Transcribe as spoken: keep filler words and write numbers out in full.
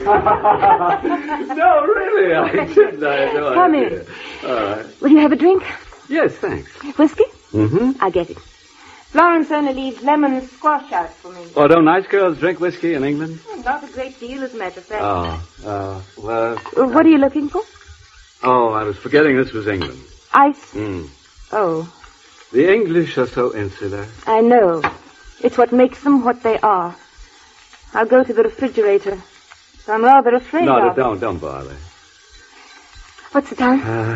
No, really, I didn't. I had no Come idea. in. All right. Will you have a drink? Yes, thanks. Whiskey? Mm-hmm. I'll get it. Florence only leaves lemon squash out for me. Oh, don't nice girls drink whiskey in England? Not a great deal, as a matter of fact. Oh, uh, well... Uh, what are you looking for? Oh, I was forgetting this was England. Ice? Mm. Oh, The English are so insular. I know. It's what makes them what they are. I'll go to the refrigerator. I'm rather afraid No, of don't, don't bother. What's the time? Uh,